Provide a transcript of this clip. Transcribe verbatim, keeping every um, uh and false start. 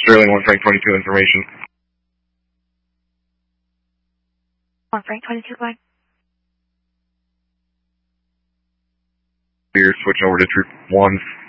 Sterling one Frank twenty-two information. one Frank twenty-two, go ahead. Here, switch over to Troop one